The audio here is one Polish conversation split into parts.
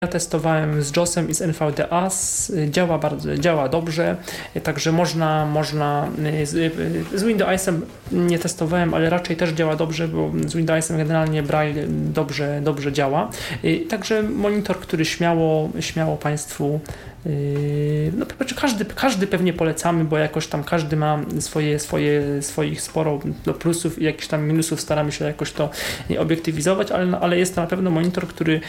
Ja testowałem z JOS-em i z NVDA, działa dobrze, także można z Windowsem nie testowałem, ale raczej też działa dobrze, bo z Windowsem generalnie Braille dobrze działa. Także monitor, który śmiało Państwu, no każdy pewnie polecamy, bo jakoś tam każdy ma swoich sporo plusów i jakichś tam minusów, staramy się jakoś to obiektywizować, ale jest to na pewno monitor, który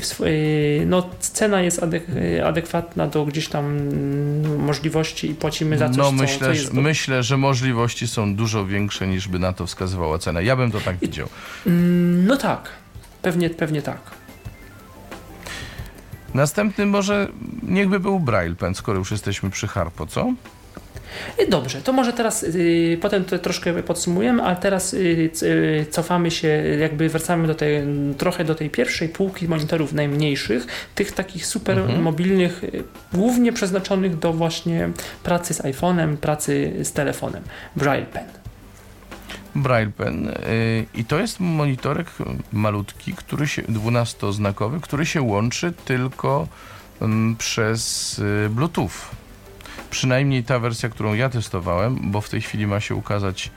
cena jest adekwatna do gdzieś tam możliwości i płacimy za coś, co jest myślę, że możliwości są dużo większe niż by na to wskazywała cena. Ja bym to tak widział. No tak, pewnie tak. Następny może niechby był Braille Pen, skoro już jesteśmy przy Harpo, co? Dobrze, to może teraz potem to troszkę podsumujemy, ale teraz cofamy się, jakby wracamy trochę do tej pierwszej półki monitorów najmniejszych, tych takich super mobilnych, głównie przeznaczonych do właśnie pracy z iPhone'em, pracy z telefonem. Braille Pen. Braille Pen i to jest monitorek malutki, 12-znakowy, który się łączy tylko przez Bluetooth. Przynajmniej ta wersja, którą ja testowałem, bo w tej chwili ma się ukazać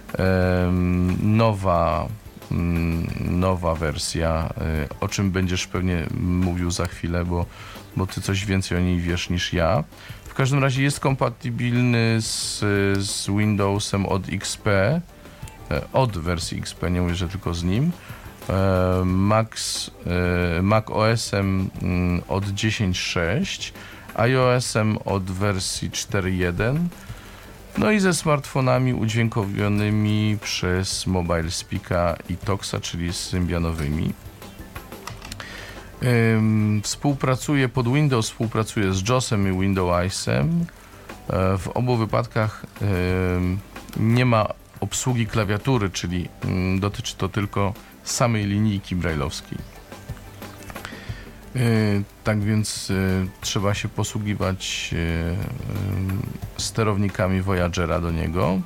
nowa wersja, o czym będziesz pewnie mówił za chwilę, bo ty coś więcej o niej wiesz niż ja. W każdym razie jest kompatybilny z Windowsem od XP, od wersji XP, nie mówię, że tylko z nim. Mac OS-em od 10.6, iOS-em od wersji 4.1, no i ze smartfonami udźwiękowionymi przez Mobile Speaka i Toxa, czyli symbianowymi. Pod Windows współpracuje z JOS-em i Windowsem. W obu wypadkach nie ma obsługi klawiatury, czyli dotyczy to tylko samej linijki braille'owskiej. Tak więc trzeba się posługiwać sterownikami Voyagera do niego,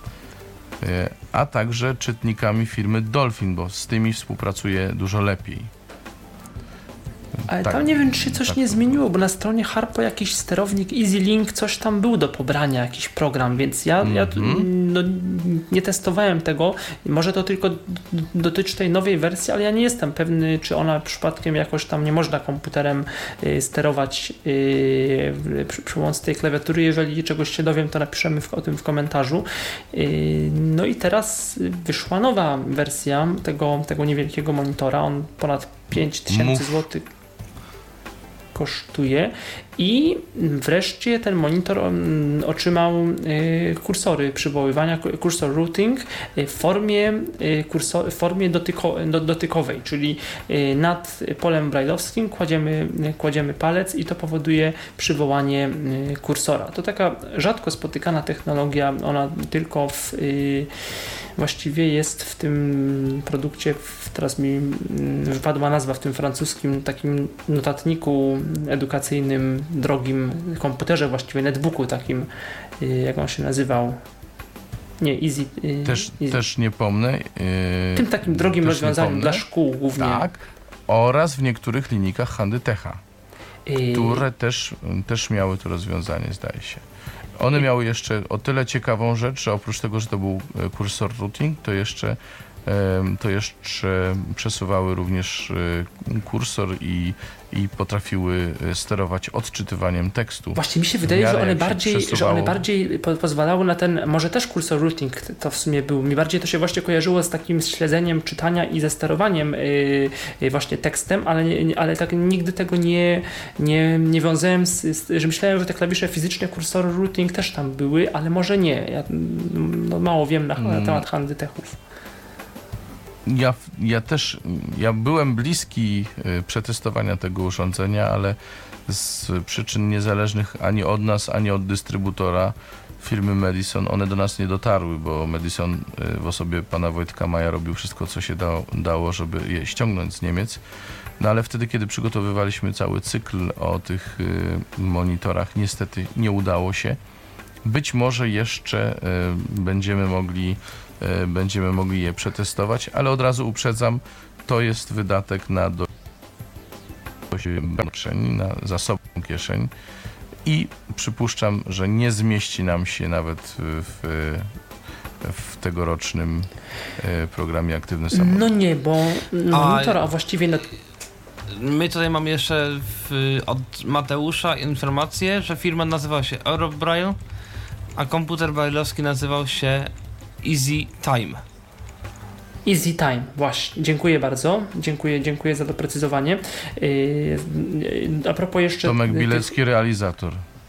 a także czytnikami firmy Dolphin, bo z tymi współpracuje dużo lepiej. Ale tam nie wiem, czy się coś nie zmieniło, bo na stronie Harpo jakiś sterownik EasyLink, coś tam był do pobrania, jakiś program, więc ja nie testowałem tego. Może to tylko dotyczy tej nowej wersji, ale ja nie jestem pewny, czy ona przypadkiem jakoś tam nie można komputerem sterować przy pomocy tej klawiatury. Jeżeli czegoś się dowiem, to napiszemy o tym w komentarzu. No i teraz wyszła nowa wersja tego niewielkiego monitora. On ponad 5000 zł kosztuje i wreszcie ten monitor otrzymał kursory przywoływania, kursor routing w formie dotykowej, czyli nad polem braille'owskim kładziemy palec i to powoduje przywołanie kursora. To taka rzadko spotykana technologia, ona tylko właściwie jest w tym produkcie, teraz mi wypadła nazwa, w tym francuskim takim notatniku edukacyjnym, drogim komputerze, właściwie netbooku takim, jak on się nazywał? Nie, Easy. Też nie pomnę. Tym takim drogim rozwiązaniem dla szkół głównie. Tak, oraz w niektórych linijkach Handytecha, które też miały to rozwiązanie, zdaje się. One miały jeszcze o tyle ciekawą rzecz, że oprócz tego, że to był kursor routing, to jeszcze przesuwały również kursor i potrafiły sterować odczytywaniem tekstu. Właśnie mi się wydaje, że one bardziej pozwalały na ten, może też kursor routing to w sumie był, mi bardziej to się właśnie kojarzyło z takim śledzeniem czytania i ze sterowaniem właśnie tekstem, ale tak nigdy tego nie wiązałem że myślałem, że te klawisze fizyczne kursoru routing też tam były, ale może nie. Ja mało wiem na temat handytechów. Ja byłem bliski przetestowania tego urządzenia, ale z przyczyn niezależnych ani od nas, ani od dystrybutora firmy Madison, one do nas nie dotarły, bo Madison w osobie pana Wojtka Maja robił wszystko, co się dało, żeby je ściągnąć z Niemiec. No ale wtedy, kiedy przygotowywaliśmy cały cykl o tych monitorach, niestety nie udało się. Być może jeszcze będziemy mogli je przetestować, ale od razu uprzedzam, to jest wydatek na dość kieszeń, na zasobną kieszeń i przypuszczam, że nie zmieści nam się nawet w tegorocznym programie Aktywny Samochód. No nie, bo monitor, a właściwie... My tutaj mamy jeszcze od Mateusza informację, że firma nazywała się Eurobraille, a komputer braille'owski nazywał się Easy Time. Easy Time, właśnie. Dziękuję bardzo. Dziękuję za doprecyzowanie. A propos jeszcze... Tomek Bilecki, realizator,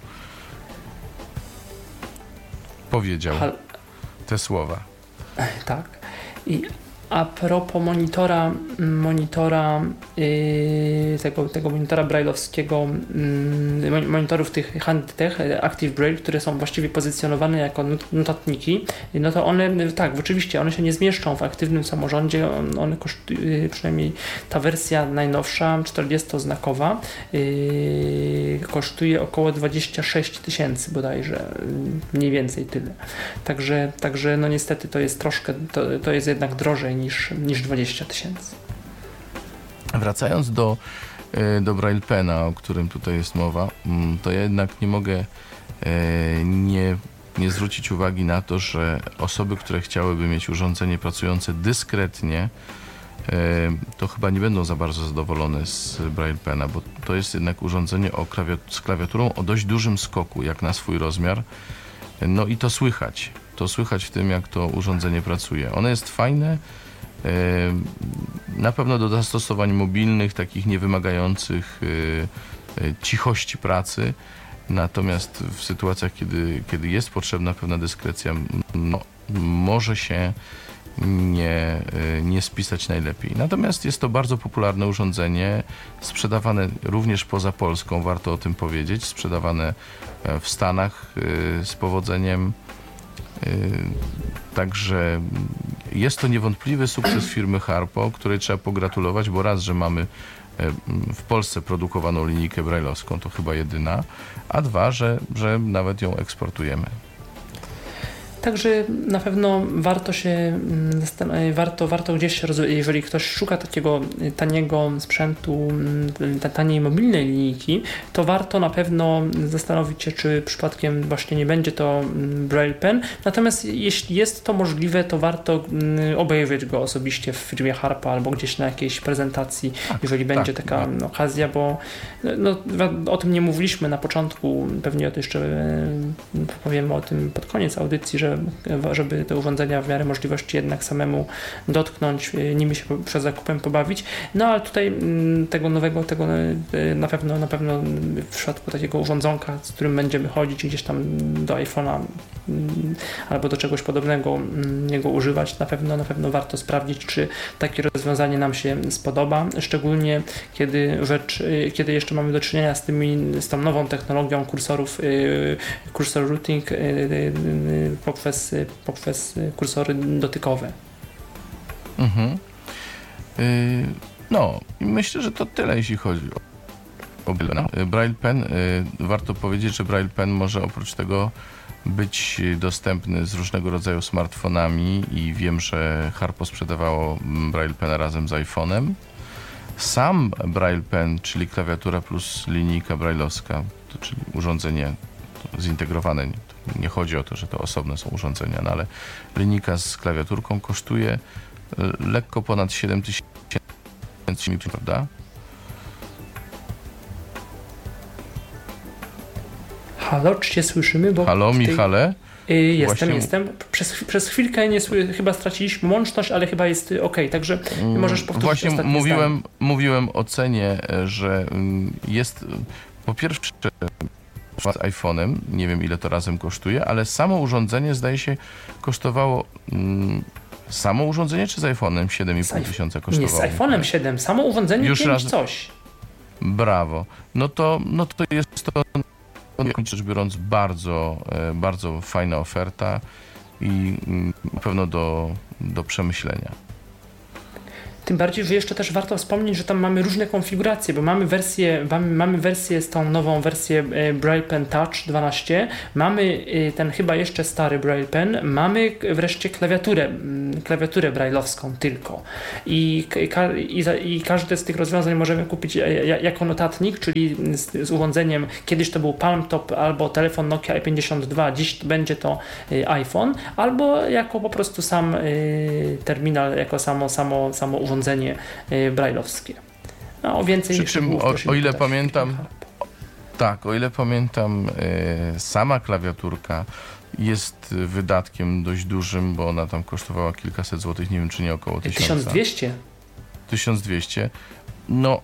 powiedział te słowa. Tak. I a propos tego monitora braille'owskiego, monitorów tych Handtech, Active Braille, które są właściwie pozycjonowane jako notatniki, no to one, tak, oczywiście one się nie zmieszczą w aktywnym samorządzie, one kosztują, przynajmniej ta wersja najnowsza, 40-znakowa, kosztuje około 26 000 bodajże, mniej więcej tyle. Także no niestety to jest troszkę, to jest jednak drożej niż 20 000. Wracając do Braille Pena, o którym tutaj jest mowa, to ja jednak nie mogę nie zwrócić uwagi na to, że osoby, które chciałyby mieć urządzenie pracujące dyskretnie, to chyba nie będą za bardzo zadowolone z Braille Pena, bo to jest jednak urządzenie z klawiaturą o dość dużym skoku, jak na swój rozmiar. No i to słychać. To słychać w tym, jak to urządzenie pracuje. Ono jest fajne, na pewno do zastosowań mobilnych, takich niewymagających cichości pracy. Natomiast w sytuacjach, kiedy jest potrzebna pewna dyskrecja, no, może się nie spisać najlepiej. Natomiast jest to bardzo popularne urządzenie, sprzedawane również poza Polską, warto o tym powiedzieć, sprzedawane w Stanach z powodzeniem. Także jest to niewątpliwy sukces firmy Harpo, której trzeba pogratulować, bo raz, że mamy w Polsce produkowaną linijkę braille'owską, to chyba jedyna, a dwa, że nawet ją eksportujemy. Także na pewno warto gdzieś, jeżeli ktoś szuka takiego taniego sprzętu, taniej mobilnej linijki, to warto na pewno zastanowić się, czy przypadkiem właśnie nie będzie to Braille Pen. Natomiast jeśli jest to możliwe, to warto obejrzeć go osobiście w firmie Harpo albo gdzieś na jakiejś prezentacji, jeżeli będzie taka okazja, bo no, o tym nie mówiliśmy na początku, pewnie to jeszcze powiemy o tym pod koniec audycji, żeby te urządzenia w miarę możliwości jednak samemu dotknąć, nimi się przed zakupem pobawić. No ale tutaj tego na pewno w przypadku takiego urządzonka, z którym będziemy chodzić gdzieś tam do iPhone'a albo do czegoś podobnego niego używać, na pewno warto sprawdzić, czy takie rozwiązanie nam się spodoba, szczególnie kiedy jeszcze mamy do czynienia z tą nową technologią kursorów, cursor routing poprzez kursory dotykowe. No, i myślę, że to tyle, jeśli chodzi o Braille Pen. Warto powiedzieć, że Braille Pen może oprócz tego być dostępny z różnego rodzaju smartfonami i wiem, że Harpo sprzedawało Braille Pena razem z iPhone'em. Sam Braille Pen, czyli klawiatura plus linijka braille'owska, czyli urządzenie zintegrowane, nie chodzi o to, że to osobne są urządzenia, no ale linijka z klawiaturką kosztuje lekko ponad 7 000, prawda? Halo, czy cię słyszymy? Bo halo, Michale? Jestem. Przez chwilkę chyba straciliśmy łączność, ale chyba jest ok, także możesz powtórzyć. Właśnie mówiłem o cenie, że jest po pierwsze z iPhone'em, nie wiem ile to razem kosztuje, ale samo urządzenie zdaje się kosztowało samo urządzenie czy z iPhone'em 7,5 tysiąca kosztowało? Nie, z iPhone'em 7, samo urządzenie już 5 coś. Brawo. No to jest to rzecz biorąc bardzo, bardzo fajna oferta i na pewno do przemyślenia. Tym bardziej, że jeszcze też warto wspomnieć, że tam mamy różne konfiguracje, bo mamy wersję z tą nową wersję Braille Pen Touch 12, mamy ten chyba jeszcze stary Braille Pen, mamy wreszcie klawiaturę braille'owską tylko. I każde z tych rozwiązań możemy kupić jako notatnik, czyli z urządzeniem, kiedyś to był Palm Top albo telefon Nokia E52, dziś będzie to iPhone, albo jako po prostu sam terminal, jako samo urządzenie braille'owskie. No, więcej przy czym, o ile pamiętam, tak, o ile pamiętam, sama klawiaturka jest wydatkiem dość dużym, bo ona tam kosztowała kilkaset złotych, nie wiem czy nie około 1000. 1200? 1200. No,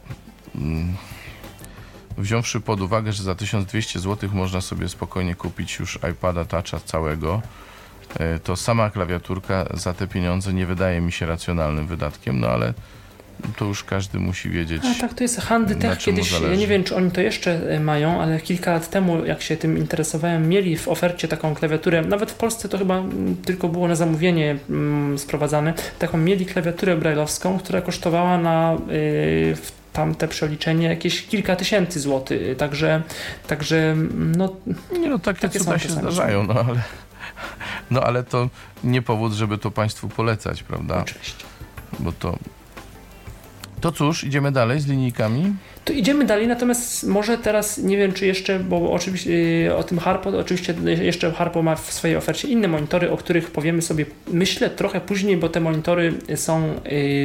wziąwszy pod uwagę, że za 1200 zł można sobie spokojnie kupić już iPada Toucha całego, to sama klawiaturka za te pieniądze nie wydaje mi się racjonalnym wydatkiem, no ale to już każdy musi wiedzieć. A tak, to jest Handytech kiedyś, ja nie wiem czy oni to jeszcze mają, ale kilka lat temu, jak się tym interesowałem, mieli w ofercie taką klawiaturę, nawet w Polsce to chyba tylko było na zamówienie sprowadzane, taką mieli klawiaturę braille'owską, która kosztowała na tamte przeliczenie jakieś kilka tysięcy złotych, także no... Nie no, takie cuda się zdarzają, no ale to nie powód, żeby to Państwu polecać, prawda? Oczywiście. Bo to cóż, idziemy dalej z linijkami? To idziemy dalej, natomiast może teraz, nie wiem czy jeszcze, bo oczywiście o tym Harpo, oczywiście jeszcze Harpo ma w swojej ofercie inne monitory, o których powiemy sobie, myślę, trochę później, bo te monitory są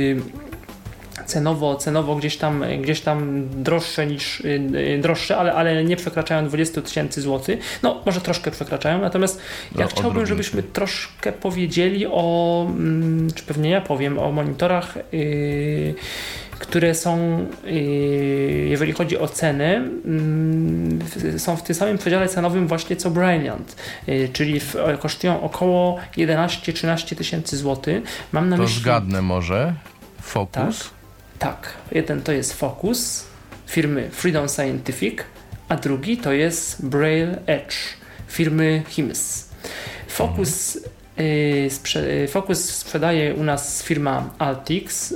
cenowo gdzieś tam droższe, ale nie przekraczają 20 000 złotych. No, może troszkę przekraczają, natomiast ja chciałbym, żebyśmy troszkę powiedzieli czy pewnie ja powiem, o monitorach, które są, jeżeli chodzi o ceny, są w tym samym przedziale cenowym właśnie co Brilliant, czyli kosztują około 11-13 tysięcy złotych. Mam na myśli... To zgadnę może. Focus? Tak. Jeden to jest Focus firmy Freedom Scientific, a drugi to jest Braille Edge firmy HIMS. Focus sprzedaje u nas firma Altix,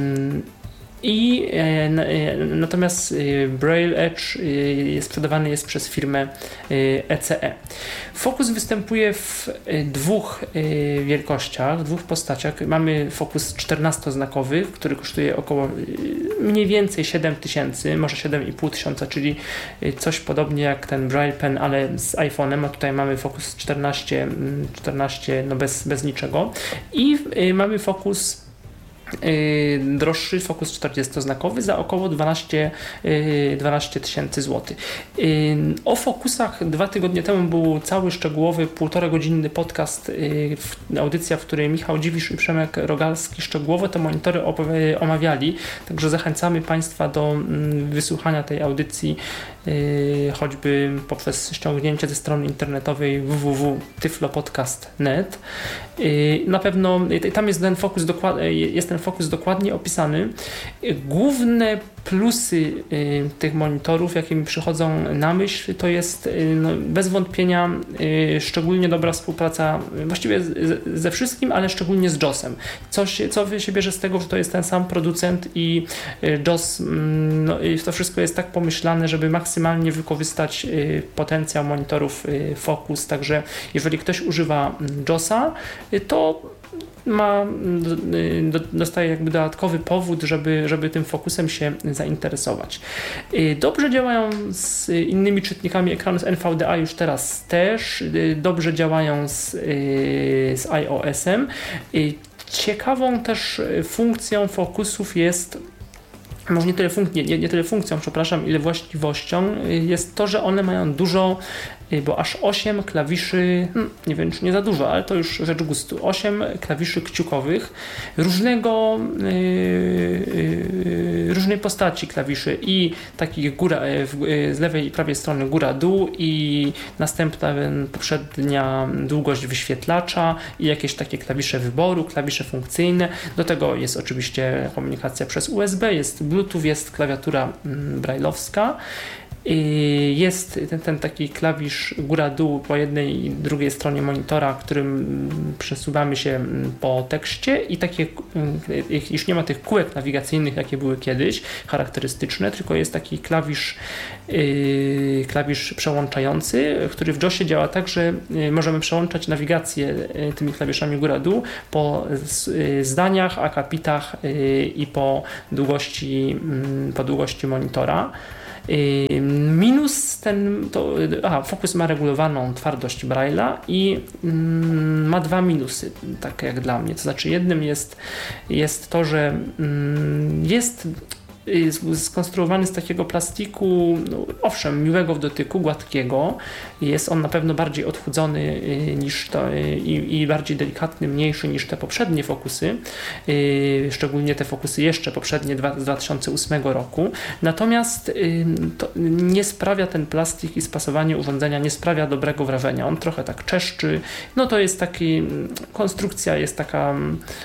natomiast Braille Edge sprzedawany jest przez firmę ECE. Focus występuje w dwóch wielkościach, dwóch postaciach. Mamy Focus 14-znakowy, który kosztuje około mniej więcej 7 000, może 7 500, czyli coś podobnie jak ten Braille Pen, ale z iPhone'em, a tutaj mamy Focus 14 no bez niczego. I mamy Focus droższy, Focus 40-znakowy za około 12 000 złotych. O Focusach 2 tygodnie temu był cały szczegółowy, 1,5-godzinny podcast, audycja, w której Michał Dziwisz i Przemek Rogalski szczegółowo te monitory omawiali, także zachęcamy Państwa do wysłuchania tej audycji, choćby poprzez ściągnięcie ze strony internetowej www.tyflopodcast.net. Na pewno tam jest ten Focus dokładnie opisany. Główne plusy tych monitorów, jakie mi przychodzą na myśl, to jest bez wątpienia szczególnie dobra współpraca właściwie ze wszystkim, ale szczególnie z JAWS-em. Co się bierze z tego, że to jest ten sam producent i JAWS, to wszystko jest tak pomyślane, żeby maksymalnie wykorzystać potencjał monitorów Focus, także jeżeli ktoś używa JAWS-a, to dostaje jakby dodatkowy powód, żeby tym Focusem się zainteresować. Dobrze działają z innymi czytnikami ekranu, z NVDA już teraz też, dobrze działają z iOS-em. Ciekawą też funkcją Focusów jest, może nie tyle funkcją, przepraszam, ile właściwością, jest to, że one mają dużo, bo aż 8 klawiszy, nie wiem czy nie za dużo, ale to już rzecz gustu, 8 klawiszy kciukowych różnej postaci klawiszy i takich z lewej i prawej strony góra-dół i następna poprzednia długość wyświetlacza i jakieś takie klawisze wyboru, klawisze funkcyjne. Do tego jest oczywiście komunikacja przez USB, jest Bluetooth, jest klawiatura braille'owska. Jest ten taki klawisz góra-dół po jednej i drugiej stronie monitora, którym przesuwamy się po tekście i takie, już nie ma tych kółek nawigacyjnych, jakie były kiedyś, charakterystyczne, tylko jest taki klawisz przełączający, który w JOSie działa tak, że możemy przełączać nawigację tymi klawiszami góra-dół po zdaniach, akapitach i po długości monitora. Minus Focus ma regulowaną twardość Braille'a i ma dwa minusy, tak jak dla mnie. To znaczy jednym jest to, że jest skonstruowany z takiego plastiku, owszem, miłego w dotyku, gładkiego. Jest on na pewno bardziej odchudzony niż i bardziej delikatny, mniejszy niż te poprzednie Focusy, szczególnie te Focusy jeszcze poprzednie z 2008 roku. Natomiast to nie sprawia ten plastik i spasowanie urządzenia nie sprawia dobrego wrażenia. On trochę tak czeszczy. No to jest taki, konstrukcja jest taka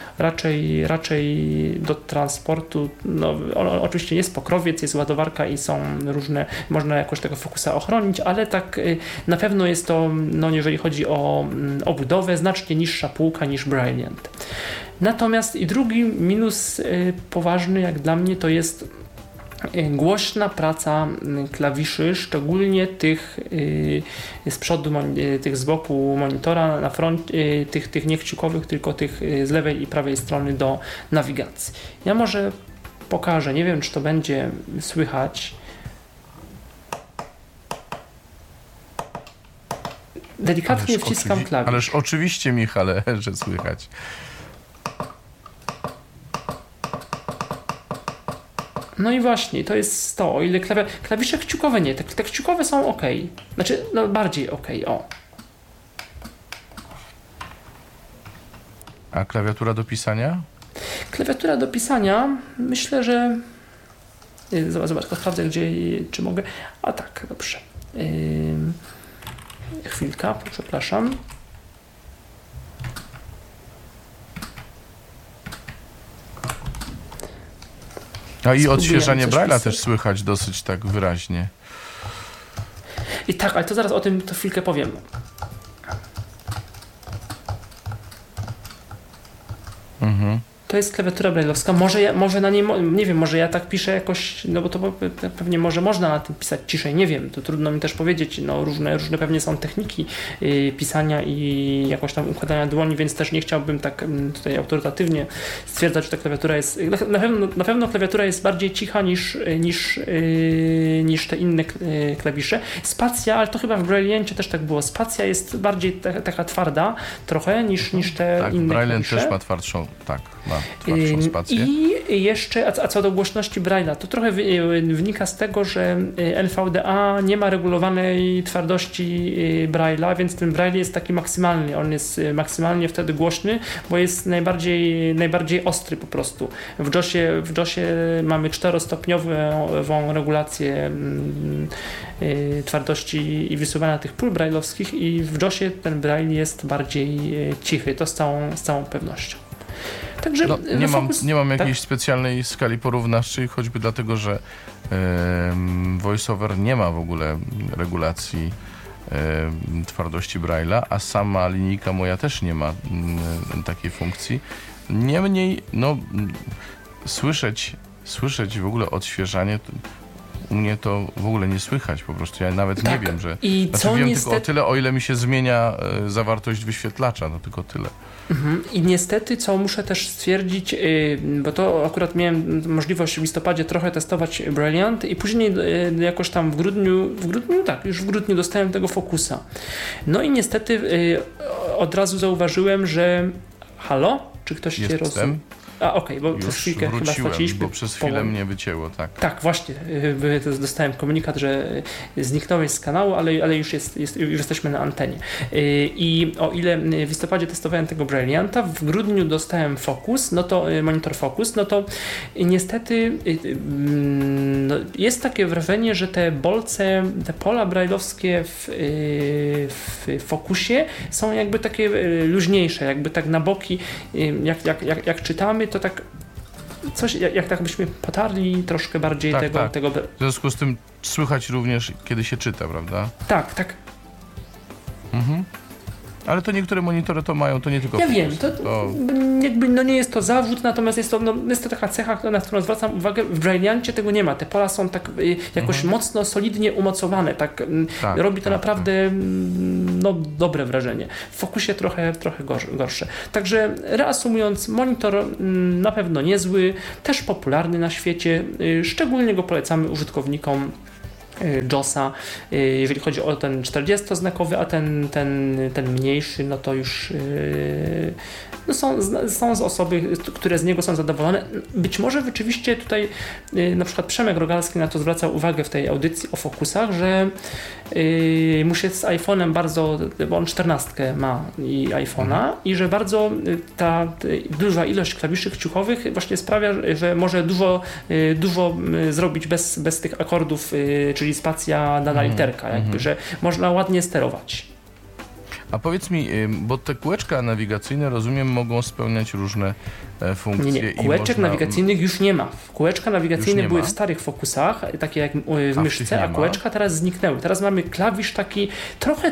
raczej do transportu. No, oczywiście jest pokrowiec, jest ładowarka i są różne, można jakoś tego Focusa ochronić, ale tak na pewno jest to, jeżeli chodzi o obudowę, znacznie niższa półka niż Brilliant. Natomiast i drugi minus poważny jak dla mnie to jest głośna praca klawiszy, szczególnie tych z przodu, tych z boku monitora, na front, tych nie kciukowych, tylko tych z lewej i prawej strony do nawigacji. Ja może pokażę, nie wiem czy to będzie słychać. Delikatnie wciskam klawisz. Ależ oczywiście, Michale, że słychać. No i właśnie, to jest to, o ile klawisze kciukowe nie, te kciukowe są ok, znaczy bardziej ok, o. A klawiatura do pisania? Klawiatura do pisania, myślę, że zobacz, sprawdzę czy mogę, a tak, dobrze. Chwilka, przepraszam. A i odświeżanie Braille'a też słychać dosyć tak wyraźnie. I tak, ale to zaraz o tym to chwilkę powiem. Mhm. To jest klawiatura braille'owska. Może na niej, nie wiem, może ja tak piszę jakoś, no bo to pewnie może można na tym pisać ciszej, nie wiem, to trudno mi też powiedzieć, no różne pewnie są techniki pisania i jakoś tam układania dłoni, więc też nie chciałbym tak tutaj autorytatywnie stwierdzać, że ta klawiatura jest, na pewno klawiatura jest bardziej cicha niż te inne klawisze. Spacja, ale to chyba w Braille'cie też tak było, spacja jest bardziej taka twarda trochę niż te inne klawisze. Też ma twardszą, tak. Twardszą spację. I jeszcze, a co do głośności Braille'a, to trochę wynika z tego, że NVDA nie ma regulowanej twardości Braille'a, więc ten Braille jest taki maksymalny. On jest maksymalnie wtedy głośny, bo jest najbardziej ostry po prostu. W JOSie mamy 4-stopniową regulację twardości i wysuwania tych pól braille'owskich i w JOSie ten Braille jest bardziej cichy, to z całą pewnością. Także nie mam jakiejś specjalnej skali porównawczej, choćby dlatego, że VoiceOver nie ma w ogóle regulacji twardości Braille'a, a sama linijka moja też nie ma takiej funkcji. Niemniej, słyszeć w ogóle odświeżanie, u mnie to w ogóle nie słychać, po prostu ja nawet nie wiem, że... wiem tylko o tyle, o ile mi się zmienia zawartość wyświetlacza, no tylko tyle. I niestety, co muszę też stwierdzić, bo to akurat miałem możliwość w listopadzie trochę testować Brilliant i później jakoś tam w grudniu dostałem tego Focusa. No i niestety od razu zauważyłem, że halo? Czy ktoś cię rozumie? A okej, bo przez chwilkę chyba straciliśmy. Bo przez chwilę mnie wycięło, tak. Tak, właśnie. Dostałem komunikat, że zniknąłeś z kanału, ale już jesteśmy na antenie. I o ile w listopadzie testowałem tego Brillianta, w grudniu dostałem Focus, monitor Focus, to niestety jest takie wrażenie, że te bolce, te pola braille'owskie w Focusie są jakby takie luźniejsze, jakby tak na boki, jak czytamy, to tak coś, jak tak byśmy potarli troszkę bardziej Tak, tego, tak. tego... W związku z tym słychać również, kiedy się czyta, prawda? Tak. Mhm. Ale to niektóre monitory to mają, to nie tylko... Ja wiem, to jakby nie jest to zawód, natomiast jest to taka cecha, na którą zwracam uwagę. W Brailleancie tego nie ma. Te pola są tak jakoś mocno, solidnie umocowane. Tak, robi to naprawdę dobre wrażenie. W Focusie trochę gorsze. Także reasumując, monitor na pewno niezły, też popularny na świecie. Szczególnie go polecamy użytkownikom JOSa, jeżeli chodzi o ten 40-znakowy, a ten mniejszy, no to już są osoby, które z niego są zadowolone. Być może rzeczywiście tutaj na przykład Przemek Rogalski na to zwracał uwagę w tej audycji o Focusach, że mu się z iPhone'em bardzo, bo on 14 ma i iPhone'a i że bardzo ta duża ilość klawiszy kciukowych właśnie sprawia, że może dużo zrobić bez tych akordów, czyli spacja, dana literka, jakby, że można ładnie sterować. A powiedz mi, bo te kółeczka nawigacyjne, rozumiem, mogą spełniać różne funkcje. Nie. Kółeczek nawigacyjnych już nie ma. Kółeczka nawigacyjne były w starych Focusach, takie jak w myszce, a kółeczka teraz zniknęły. Teraz mamy klawisz taki trochę,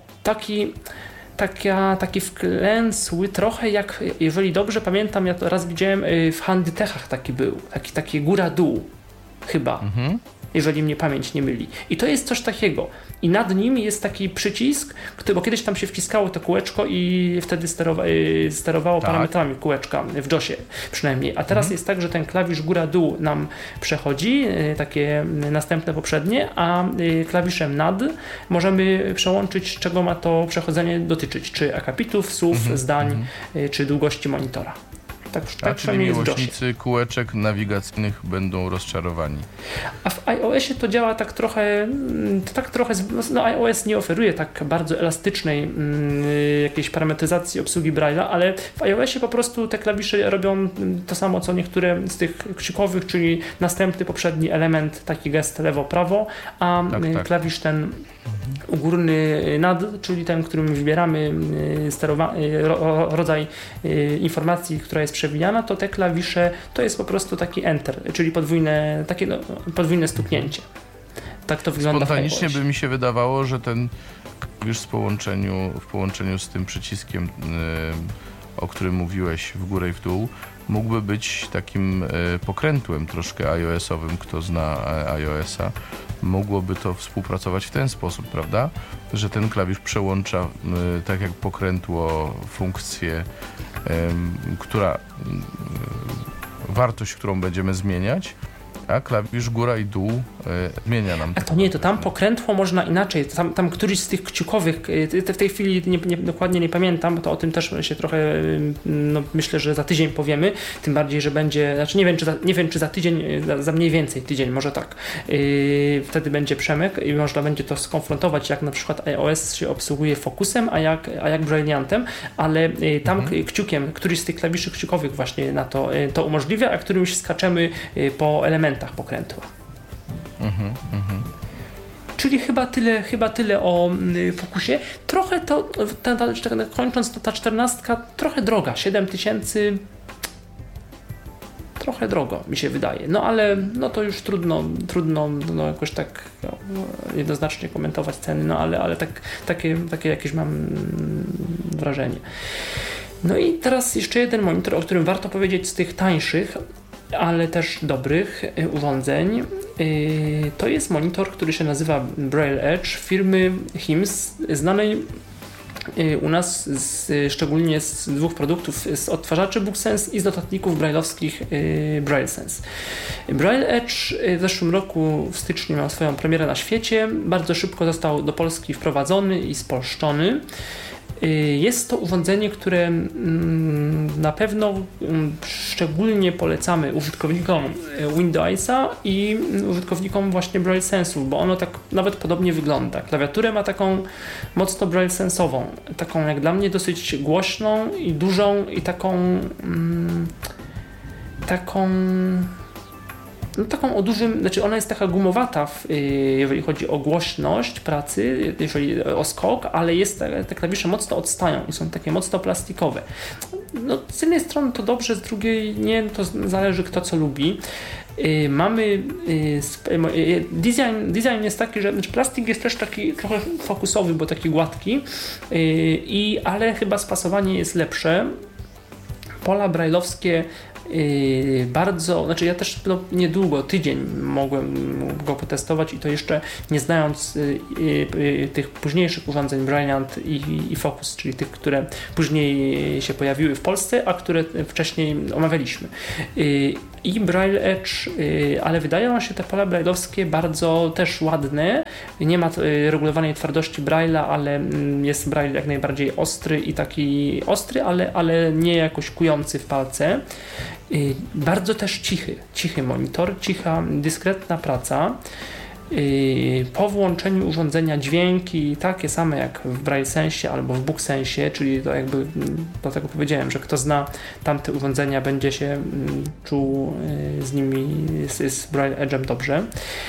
taki wklęsły, trochę jak, jeżeli dobrze pamiętam, ja to raz widziałem w Handytechach taki był, taki góra-dół chyba. Jeżeli mnie pamięć nie myli. I to jest coś takiego. I nad nim jest taki przycisk, bo kiedyś tam się wciskało to kółeczko i wtedy sterowało parametrami kółeczka w JOSie przynajmniej. A teraz jest tak, że ten klawisz góra-dół nam przechodzi, takie następne poprzednie, a klawiszem nad możemy przełączyć, czego ma to przechodzenie dotyczyć. Czy akapitów, słów, zdań, czy długości monitora. Tak czyli miłośnicy kółeczek nawigacyjnych będą rozczarowani. A w iOSie to działa tak trochę, iOS nie oferuje tak bardzo elastycznej jakiejś parametryzacji obsługi Braille'a, ale w iOSie po prostu te klawisze robią to samo, co niektóre z tych kciukowych, czyli następny, poprzedni element, taki gest lewo-prawo, a klawisz ten górny nad, czyli ten, którym wybieramy rodzaj informacji, która jest przewijana, to te klawisze to jest po prostu taki enter, czyli podwójne stuknięcie. Tak to wygląda. Spontanicznie by mi się wydawało, że ten klawisz w połączeniu z tym przyciskiem, o którym mówiłeś, w górę i w dół, mógłby być takim pokrętłem troszkę iOS-owym, kto zna iOS-a. Mogłoby to współpracować w ten sposób, prawda? Że ten klawisz przełącza tak jak pokrętło funkcję, wartość, którą będziemy zmieniać, a klawisz góra i dół zmienia nam. A to nie, to tam pokrętło można inaczej. Tam któryś z tych kciukowych, w tej chwili dokładnie nie pamiętam, bo to o tym też się trochę, myślę, że za tydzień powiemy, tym bardziej, że będzie, znaczy nie wiem czy za tydzień, za mniej więcej tydzień, może tak. Wtedy będzie Przemek i można będzie to skonfrontować, jak na przykład iOS się obsługuje Focusem, a jak Brailleantem, ale tam kciukiem, któryś z tych klawiszy kciukowych właśnie na to umożliwia, a którymś skaczemy po elementach pokrętła. Czyli chyba tyle o Focusie. Trochę to, kończąc, ta 14 trochę droga, 7000, trochę drogo mi się wydaje. No ale to już trudno jakoś tak jednoznacznie komentować ceny, ale takie jakieś mam wrażenie. No i teraz jeszcze jeden monitor, o którym warto powiedzieć z tych tańszych, ale też dobrych urządzeń. To jest monitor, który się nazywa Braille Edge firmy HIMS, znanej u nas szczególnie z dwóch produktów, z odtwarzaczy BookSense i z notatników brailleowskich BrailleSense. Braille Edge w zeszłym roku w styczniu miał swoją premierę na świecie. Bardzo szybko został do Polski wprowadzony i spolszczony. Jest to urządzenie, które na pewno szczególnie polecamy użytkownikom Windowsa i użytkownikom właśnie BrailleSense'u, bo ono tak nawet podobnie wygląda. Klawiaturę ma taką mocno BrailleSense'ową, taką jak dla mnie dosyć głośną i dużą i taką o dużym, znaczy ona jest taka gumowata, jeżeli chodzi o głośność pracy, jeżeli o skok, ale te klawisze mocno odstają i są takie mocno plastikowe. no, z jednej strony to dobrze, z drugiej nie, to zależy kto co lubi. Mamy design jest taki, że plastik jest też taki trochę fokusowy, bo taki gładki, ale chyba spasowanie jest lepsze. Pola brajlowskie bardzo, znaczy ja też niedługo, tydzień mogłem go potestować i to jeszcze nie znając tych późniejszych urządzeń Brilliant i Focus, czyli tych, które później się pojawiły w Polsce, a które wcześniej omawialiśmy. I Braille Edge, ale wydają się te pola brajlowskie bardzo też ładne. Nie ma regulowanej twardości Braille'a, ale jest Braille jak najbardziej ostry i taki ostry, ale nie jakoś kujący w palce. Bardzo też cichy monitor, cicha, dyskretna praca. Po włączeniu urządzenia dźwięki takie same jak w Braille Sensie albo w Book Sensie, czyli to jakby dlatego powiedziałem, że kto zna tamte urządzenia będzie się czuł z nimi, z Braille Edge'em dobrze.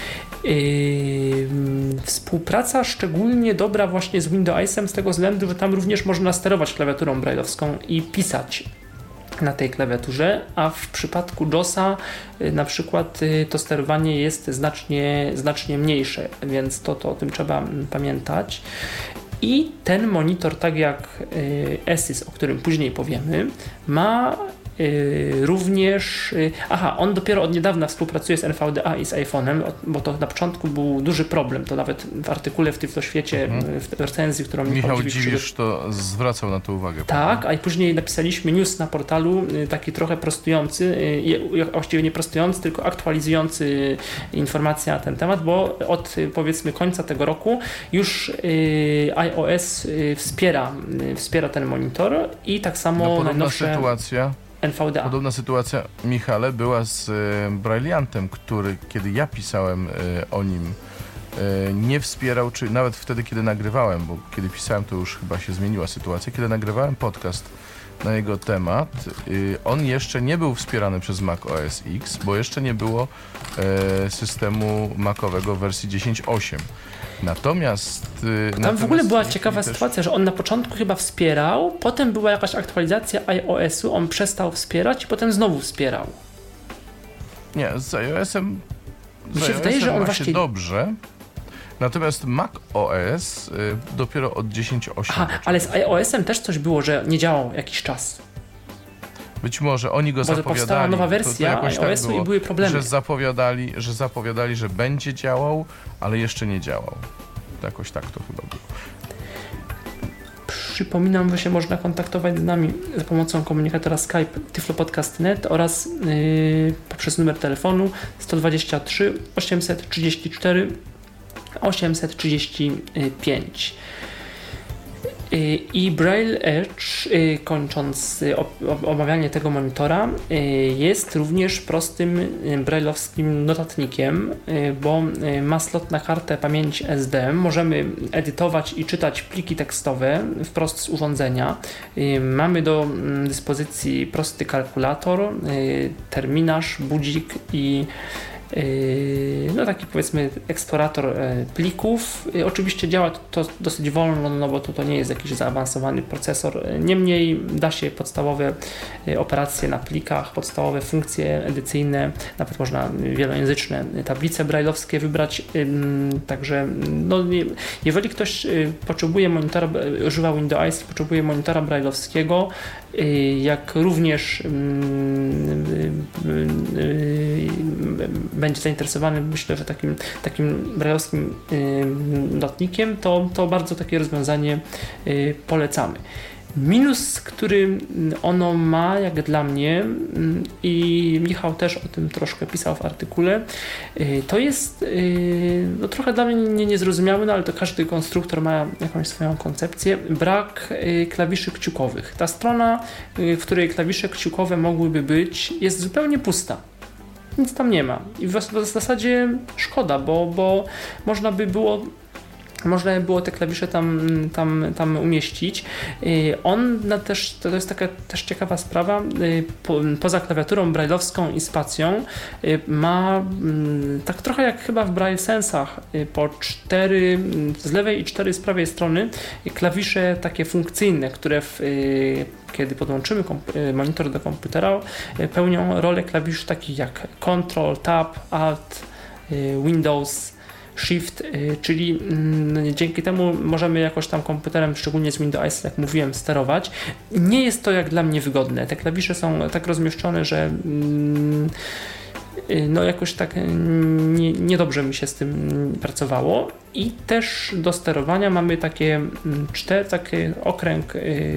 Współpraca szczególnie dobra właśnie z Windowsem z tego względu, że tam również można sterować klawiaturą brailleowską i pisać na tej klawiaturze, a w przypadku JAWSa na przykład to sterowanie jest znacznie mniejsze, więc to o tym trzeba pamiętać. I ten monitor, tak jak Esys, o którym później powiemy, ma również, on dopiero od niedawna współpracuje z NVDA i z iPhone'em, bo to na początku był duży problem, to nawet w artykule w Tyfloświecie, w recenzji, którą Michał Dziwisz to zwracał na to uwagę. Tak, a i później napisaliśmy news na portalu, taki trochę prostujący, właściwie nie prostujący, tylko aktualizujący informacje na ten temat, bo od powiedzmy końca tego roku już iOS wspiera ten monitor i tak samo najnowsze NVDA. Podobna sytuacja, Michale, była z Brilliantem, który, kiedy ja pisałem o nim, nie wspierał, czy nawet wtedy, kiedy nagrywałem, bo kiedy pisałem, to już chyba się zmieniła sytuacja, kiedy nagrywałem podcast na jego temat, on jeszcze nie był wspierany przez Mac OS X, bo jeszcze nie było systemu macowego wersji 10.8. Natomiast tam w ogóle była ciekawa sytuacja, że on na początku chyba wspierał, potem była jakaś aktualizacja iOS-u, on przestał wspierać i potem znowu wspierał. Nie, z iOS-em mi się wydaje, że on właśnie dobrze. Natomiast Mac OS dopiero od 10.8. Ale z iOS-em też coś było, że nie działał jakiś czas. Być może oni go zapowiadali. Powstała nowa wersja iOS-u tak było, i były problemy. Że zapowiadali, że będzie działał, ale jeszcze nie działał. Jakoś tak to chyba było. Przypominam, że się można kontaktować z nami za pomocą komunikatora Skype tyflopodcast.net oraz poprzez numer telefonu 123 834 835. I Braille Edge, kończąc omawianie tego monitora, jest również prostym brailleowskim notatnikiem, bo ma slot na kartę pamięci SD. Możemy edytować i czytać pliki tekstowe wprost z urządzenia. Mamy do dyspozycji prosty kalkulator, terminarz, budzik i taki powiedzmy eksplorator plików. Oczywiście działa to dosyć wolno, no bo to nie jest jakiś zaawansowany procesor. Niemniej da się podstawowe operacje na plikach, podstawowe funkcje edycyjne, nawet można wielojęzyczne tablice brailleowskie wybrać. Także jeżeli ktoś potrzebuje monitora, używa Windows, potrzebuje monitora brailleowskiego, jak również będzie zainteresowany, myślę, że takim brailleowskim notnikiem, to bardzo takie rozwiązanie polecamy. Minus, który ono ma, jak dla mnie, i Michał też o tym troszkę pisał w artykule, to jest trochę dla mnie niezrozumiałe, ale to każdy konstruktor ma jakąś swoją koncepcję. Brak klawiszy kciukowych. Ta strona, w której klawisze kciukowe mogłyby być, jest zupełnie pusta. Nic tam nie ma. I w zasadzie szkoda, bo można by było można było te klawisze tam umieścić. To jest taka też ciekawa sprawa, poza klawiaturą brailleowską i spacją ma tak trochę jak chyba w Braille Sensach po 4 z lewej i 4 z prawej strony klawisze takie funkcyjne, które kiedy podłączymy monitor do komputera, pełnią rolę klawiszy takich jak Ctrl, Tab, Alt, Windows, Shift, czyli dzięki temu możemy jakoś tam komputerem, szczególnie z Windows, jak mówiłem, sterować. Nie jest to jak dla mnie wygodne. Te klawisze są tak rozmieszczone, że no jakoś tak niedobrze mi się z tym pracowało. I też do sterowania mamy taki okręg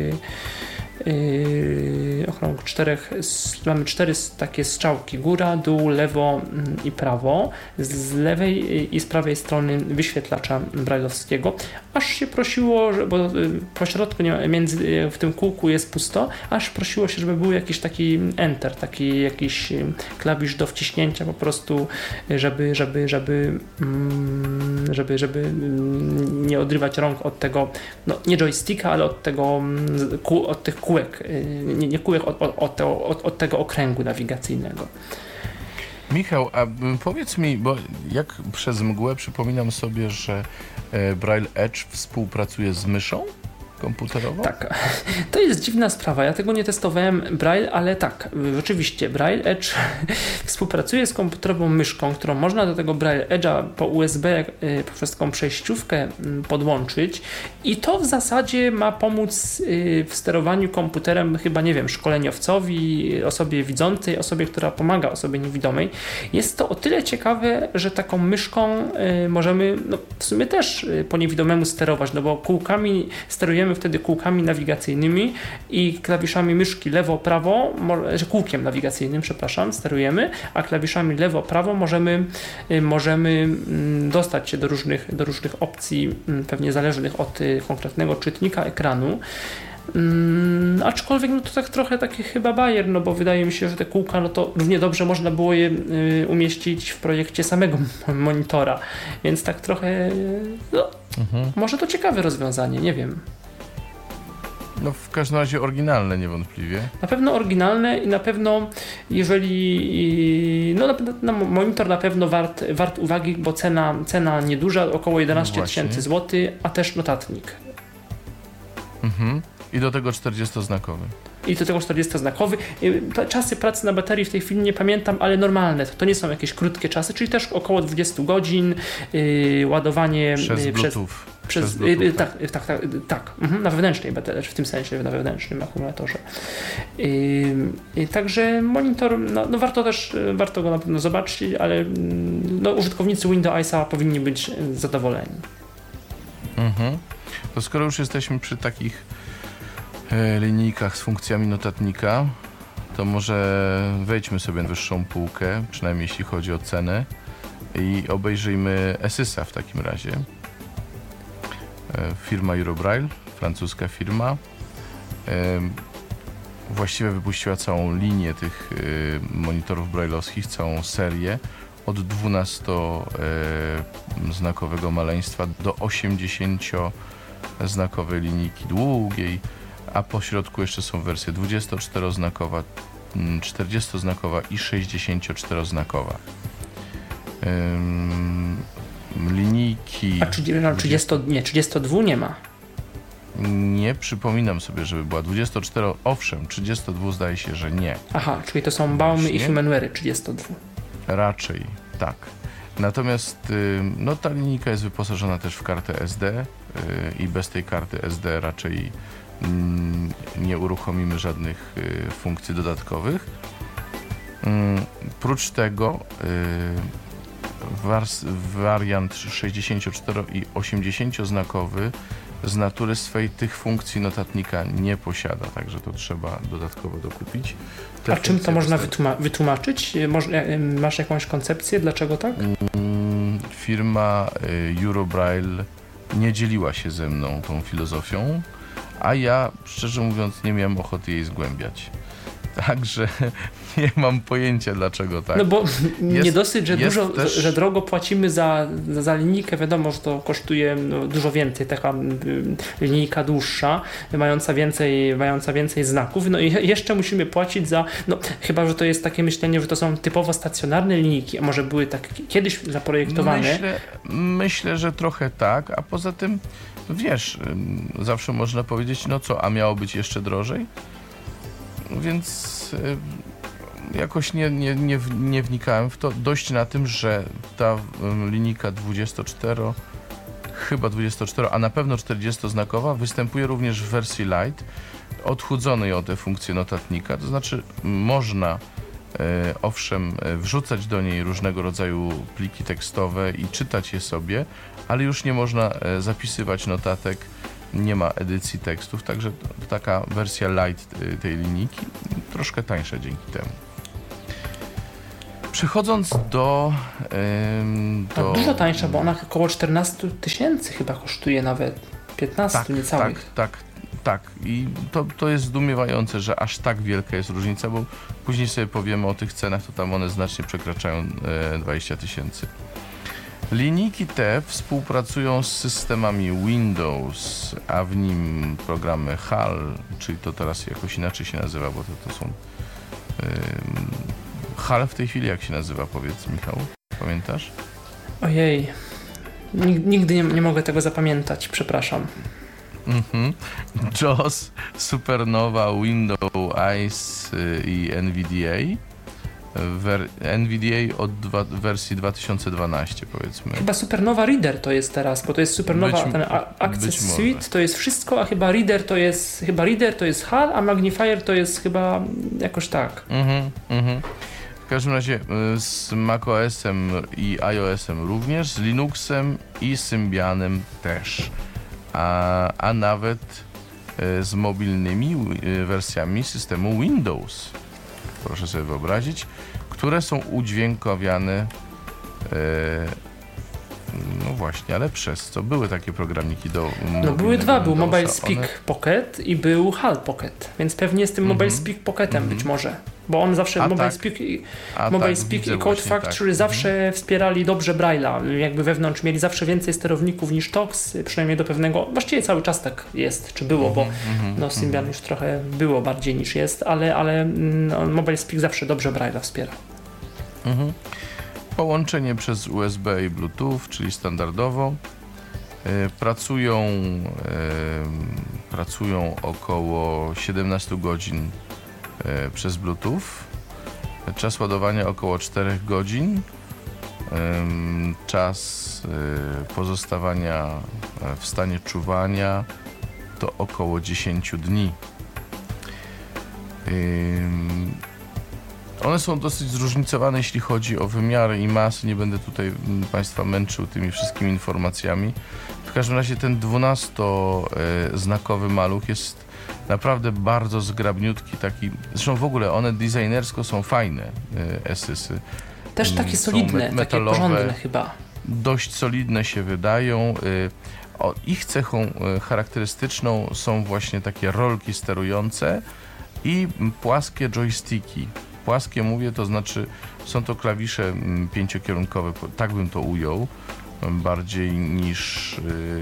mamy 4 takie strzałki, góra, dół, lewo i prawo, z lewej i z prawej strony wyświetlacza brailleowskiego, aż się prosiło, bo po środku w tym kółku jest pusto, aż prosiło się, żeby był jakiś taki enter, taki jakiś klawisz do wciśnięcia po prostu, żeby nie odrywać rąk od tego, no nie joysticka, ale od tych kółek, nie kółek, od tego okręgu nawigacyjnego. Michał, a powiedz mi, bo jak przez mgłę przypominam sobie, że Braille Edge współpracuje z myszą komputerową? Tak, to jest dziwna sprawa. Ja tego nie testowałem Braille, ale tak, rzeczywiście Braille Edge współpracuje z komputerową myszką, którą można do tego Braille Edge'a po USB poprzez taką przejściówkę podłączyć i to w zasadzie ma pomóc w sterowaniu komputerem chyba, nie wiem, szkoleniowcowi, osobie widzącej, osobie, która pomaga osobie niewidomej. Jest to o tyle ciekawe, że taką myszką możemy w sumie też po niewidomemu sterować, no bo sterujemy wtedy kółkami nawigacyjnymi i klawiszami myszki lewo-prawo, kółkiem nawigacyjnym, przepraszam, sterujemy, a klawiszami lewo-prawo możemy dostać się do różnych opcji, pewnie zależnych od konkretnego czytnika ekranu. Aczkolwiek to tak trochę taki chyba bajer, no bo wydaje mi się, że te kółka, no to równie dobrze można było je umieścić w projekcie samego monitora, więc tak trochę może to ciekawe rozwiązanie, nie wiem. No w każdym razie oryginalne niewątpliwie. Na pewno oryginalne i na pewno jeżeli monitor na pewno wart uwagi, bo cena nieduża, około 11 000 złotych, a też notatnik. I do tego 40-znakowy. I do tego 40-znakowy. Czasy pracy na baterii w tej chwili nie pamiętam, ale normalne. To nie są jakieś krótkie czasy, czyli też około 20 godzin. Ładowanie przez Bluetooth. Przez Bluetooth. Tak. Na wewnętrznej baterii, w tym sensie na wewnętrznym akumulatorze. Także monitor, warto go na pewno zobaczyć, ale użytkownicy Windowsa powinni być zadowoleni. To skoro już jesteśmy przy takich linijkach z funkcjami notatnika, to może wejdźmy sobie na wyższą półkę, przynajmniej jeśli chodzi o cenę, i obejrzyjmy Esysa w takim razie. Firma Eurobraille, francuska firma, właściwie wypuściła całą linię tych monitorów brailleowskich, całą serię od 12-znakowego maleństwa do 80-znakowej linijki długiej, a po środku jeszcze są wersje 24-znakowa, 40-znakowa i 64-znakowa. Linijki... A 32 nie ma? Nie przypominam sobie, żeby była 24, owszem, 32 zdaje się, że nie. Aha, czyli to są Baumy i Humanware 32. Raczej, tak. Natomiast ta linijka jest wyposażona też w kartę SD i bez tej karty SD raczej nie uruchomimy żadnych funkcji dodatkowych. Prócz tego wariant 64 i 80-znakowy z natury swej tych funkcji notatnika nie posiada, także to trzeba dodatkowo dokupić. A czym to można wytłumaczyć? Masz jakąś koncepcję, dlaczego tak? Firma Eurobraille nie dzieliła się ze mną tą filozofią, a ja, szczerze mówiąc, nie miałem ochoty jej zgłębiać. Także nie mam pojęcia, dlaczego tak. No bo nie dosyć, że też... drogo płacimy za linijkę, wiadomo, że to kosztuje dużo więcej, taka linijka dłuższa, mająca więcej znaków, no i jeszcze musimy płacić za, no chyba, że to jest takie myślenie, że to są typowo stacjonarne linijki, a może były tak kiedyś zaprojektowane? Myślę, że trochę tak, a poza tym, wiesz, zawsze można powiedzieć, no co, a miało być jeszcze drożej? Więc jakoś nie wnikałem w to. Dość na tym, że ta linijka 24, a na pewno 40-znakowa występuje również w wersji Lite, odchudzonej o te funkcje notatnika. To znaczy można owszem wrzucać do niej różnego rodzaju pliki tekstowe i czytać je sobie, ale już nie można zapisywać notatek. Nie ma edycji tekstów, także taka wersja light tej linijki, troszkę tańsza dzięki temu. Przechodząc do... Dużo tańsza, bo ona około 14 000 chyba kosztuje nawet, 15 niecałych. Tak. I to jest zdumiewające, że aż tak wielka jest różnica, bo później sobie powiemy o tych cenach, to tam one znacznie przekraczają 20 000. Linijki te współpracują z systemami Windows, a w nim programy HAL, czyli to teraz jakoś inaczej się nazywa, bo to są... HAL w tej chwili jak się nazywa, powiedz Michał, pamiętasz? Ojej, nigdy nie mogę tego zapamiętać, przepraszam. JAWS, Supernova, Windows, ICE i NVDA. NVDA od wersji 2012 powiedzmy. Chyba Supernova Reader to jest teraz, bo to jest Supernova, ten Access Suite to jest wszystko, a chyba Reader to jest HAL, a Magnifier to jest chyba jakoś tak. W każdym razie z macOS-em i iOS-em również, z Linuxem i Symbianem też. A nawet z mobilnymi wersjami systemu Windows. Proszę sobie wyobrazić, które są udźwiękowiane, no właśnie, ale przez co? Były takie programiki do były dwa, był Windowsa, Mobile Speak Pocket i był HAL Pocket, więc pewnie z tym Mobile Speak Pocketem być może, bo on zawsze Mobile Speak i Code Factory zawsze wspierali dobrze Braille'a, jakby wewnątrz mieli zawsze więcej sterowników niż TOX, przynajmniej do pewnego, właściwie cały czas tak jest, czy było, bo Symbian już trochę było bardziej niż jest, ale Mobile Speak zawsze dobrze Braille'a wspiera. Połączenie przez USB i Bluetooth, czyli standardowo. Pracują około 17 godzin przez Bluetooth. Czas ładowania około 4 godzin. Czas pozostawania w stanie czuwania to około 10 dni. One są dosyć zróżnicowane, jeśli chodzi o wymiary i masy. Nie będę tutaj Państwa męczył tymi wszystkimi informacjami. W każdym razie ten 12-znakowy maluch jest naprawdę bardzo zgrabniutki, taki. Zresztą w ogóle one designersko są fajne, Esysy. Też takie solidne, takie porządne chyba. Dość solidne się wydają. Ich cechą charakterystyczną są właśnie takie rolki sterujące i płaskie joysticki. Płaskie mówię, to znaczy są to klawisze 5-kierunkowe, tak bym to ujął, bardziej niż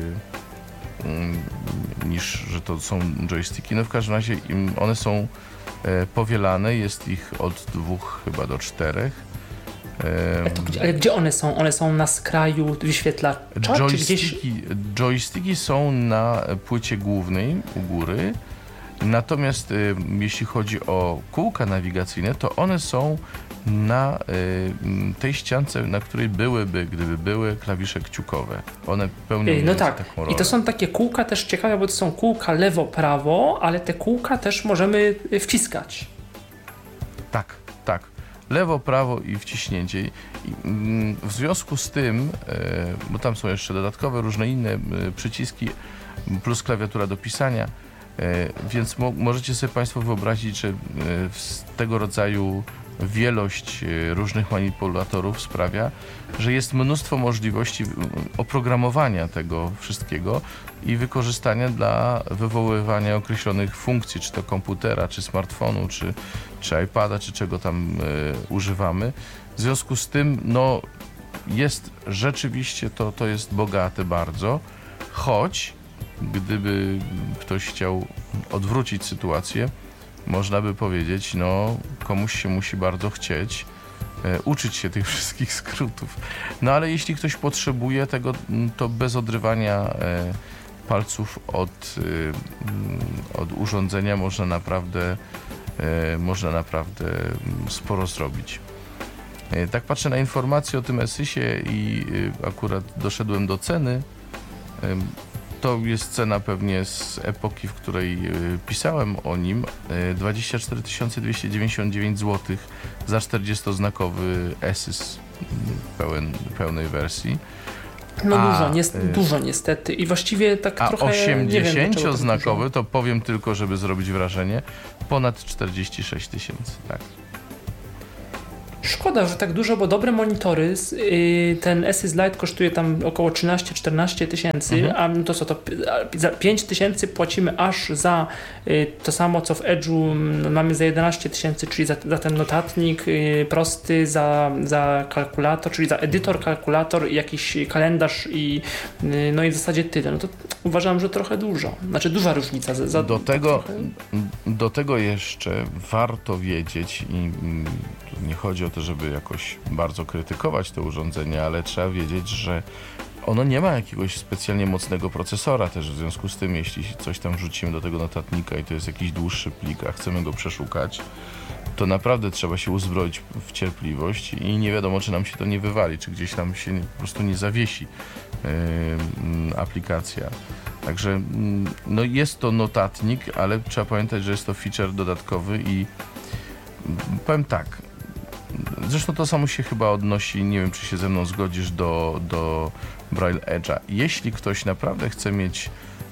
że to są joysticki. No w każdym razie one są powielane, jest ich od 2 chyba do 4. Ale gdzie one są? One są na skraju wyświetlacza? Joysticki są na płycie głównej u góry. Natomiast jeśli chodzi o kółka nawigacyjne, to one są na tej ściance, na której gdyby były klawisze kciukowe. One pełnią taką rolę. I to są takie kółka też ciekawe, bo to są kółka lewo-prawo, ale te kółka też możemy wciskać. Tak. Lewo, prawo i wciśnięcie. W związku z tym, bo tam są jeszcze dodatkowe różne inne przyciski, plus klawiatura do pisania, więc możecie sobie Państwo wyobrazić, że z tego rodzaju wielość różnych manipulatorów sprawia, że jest mnóstwo możliwości oprogramowania tego wszystkiego i wykorzystania dla wywoływania określonych funkcji, czy to komputera, czy smartfonu, czy iPada, czy czego tam używamy. W związku z tym, no, jest rzeczywiście, to jest bogate bardzo, choć gdyby ktoś chciał odwrócić sytuację, można by powiedzieć, no, komuś się musi bardzo chcieć uczyć się tych wszystkich skrótów. No ale jeśli ktoś potrzebuje tego, to bez odrywania palców od urządzenia można naprawdę sporo zrobić. Tak patrzę na informacje o tym ESYS-ie i akurat doszedłem do ceny. To jest cena pewnie z epoki, w której pisałem o nim. 24 299 zł za 40-znakowy ESYS pełnej wersji. No dużo niestety i właściwie tak trochę 80-znakowy, to powiem tylko, żeby zrobić wrażenie, ponad 46 000, tak. Szkoda, że tak dużo, bo dobre monitory, ten Asus Lite kosztuje tam około 13-14 tysięcy, a to co, to za 5 tysięcy płacimy aż za to samo, co w Edge'u mamy za 11 tysięcy, czyli za ten notatnik prosty, za kalkulator, czyli za edytor, kalkulator, jakiś kalendarz no i w zasadzie tyle. No to uważam, że trochę dużo. Znaczy duża różnica. Do tego jeszcze warto wiedzieć i nie chodzi o to, żeby jakoś bardzo krytykować te urządzenia, ale trzeba wiedzieć, że ono nie ma jakiegoś specjalnie mocnego procesora też, w związku z tym, jeśli coś tam wrzucimy do tego notatnika i to jest jakiś dłuższy plik, a chcemy go przeszukać, to naprawdę trzeba się uzbroić w cierpliwość i nie wiadomo, czy nam się to nie wywali, czy gdzieś tam się po prostu nie zawiesi aplikacja. Także no jest to notatnik, ale trzeba pamiętać, że jest to feature dodatkowy i powiem tak, zresztą to samo się chyba odnosi, nie wiem, czy się ze mną zgodzisz, do Braille Edge'a. Jeśli ktoś naprawdę chce mieć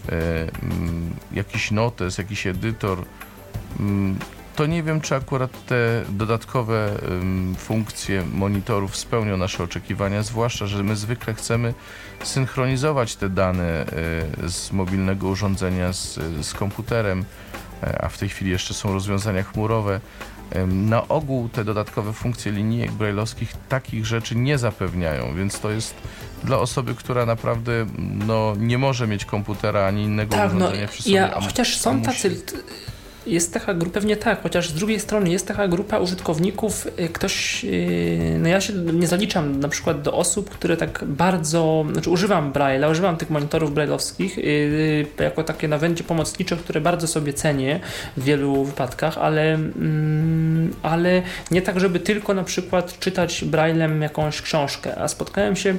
jakiś notes, jakiś edytor, to nie wiem, czy akurat te dodatkowe funkcje monitorów spełnią nasze oczekiwania, zwłaszcza, że my zwykle chcemy synchronizować te dane z mobilnego urządzenia z komputerem, a w tej chwili jeszcze są rozwiązania chmurowe. Na ogół te dodatkowe funkcje linijek braille'owskich takich rzeczy nie zapewniają, więc to jest dla osoby, która naprawdę nie może mieć komputera ani innego urządzenia przy sobie. Chociaż są tacy... Jest taka grupa, pewnie tak, chociaż z drugiej strony jest taka grupa użytkowników, ja się nie zaliczam na przykład do osób, które tak bardzo, używam Braille'a, używam tych monitorów braille'owskich jako takie narzędzie pomocnicze, które bardzo sobie cenię w wielu wypadkach, ale nie tak, żeby tylko na przykład czytać Braille'em jakąś książkę, a spotkałem się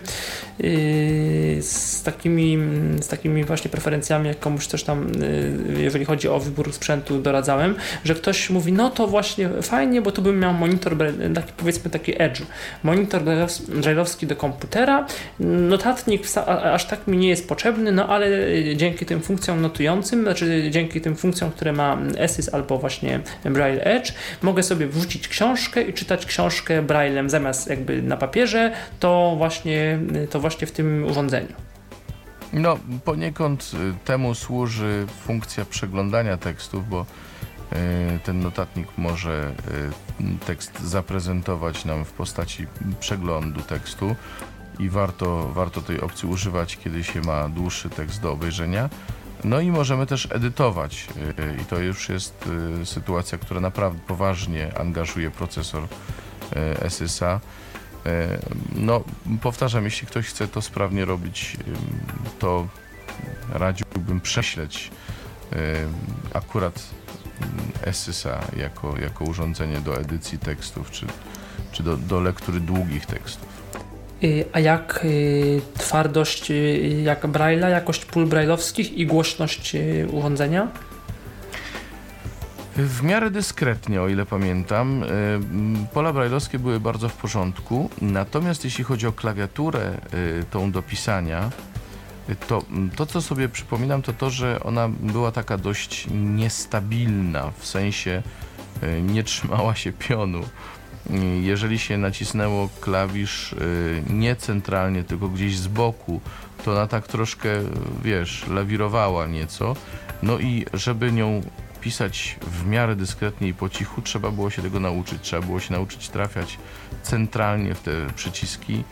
z takimi właśnie preferencjami, jak komuś coś tam, jeżeli chodzi o wybór sprzętu, doradzałem, że ktoś mówi, no to właśnie fajnie, bo tu bym miał monitor, taki, powiedzmy taki Edge, monitor braille'owski do komputera, notatnik aż tak mi nie jest potrzebny, no ale dzięki tym funkcjom notującym, dzięki tym funkcjom, które ma ESYS albo właśnie Braille Edge, mogę sobie wrzucić książkę i czytać książkę Braille'em zamiast jakby na papierze, to właśnie w tym urządzeniu. No, poniekąd temu służy funkcja przeglądania tekstów, bo ten notatnik może tekst zaprezentować nam w postaci przeglądu tekstu i warto tej opcji używać, kiedy się ma dłuższy tekst do obejrzenia. No i możemy też edytować i to już jest sytuacja, która naprawdę poważnie angażuje procesor ESYS-a. No, powtarzam, jeśli ktoś chce to sprawnie robić, to radziłbym prześleć akurat ESYS-a jako urządzenie do edycji tekstów, czy do lektury długich tekstów. A jak twardość, jak Braille'a, jakość pól braille'owskich i głośność urządzenia? W miarę dyskretnie, o ile pamiętam. Pola braille'owskie były bardzo w porządku, natomiast jeśli chodzi o klawiaturę tą do pisania, to co sobie przypominam, to że ona była taka dość niestabilna, w sensie nie trzymała się pionu. jeżeli się nacisnęło klawisz nie centralnie, tylko gdzieś z boku, to ona tak troszkę, wiesz, lawirowała nieco. No i żeby nią pisać w miarę dyskretnie i po cichu, trzeba było się tego nauczyć. Trzeba było się nauczyć trafiać centralnie w te przyciski